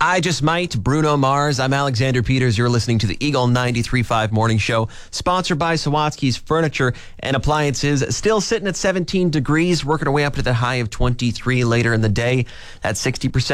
I Just Might, Bruno Mars. I'm Alexander Peters. You're listening to the Eagle 93.5 Morning Show, sponsored by Sawatsky's Furniture and Appliances. Still sitting at 17 degrees, working our way up to the high of 23 later in the day. That's 60%